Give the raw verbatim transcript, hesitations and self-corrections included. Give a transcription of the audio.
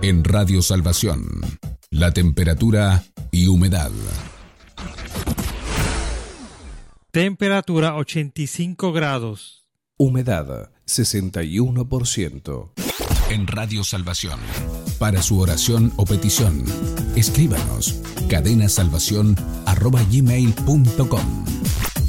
En Radio Salvación, la temperatura y humedad. Temperatura ochenta y cinco grados. Humedad sesenta y uno por ciento. En Radio Salvación, para su oración o petición, escríbanos cadenasalvación arroba gmail punto com.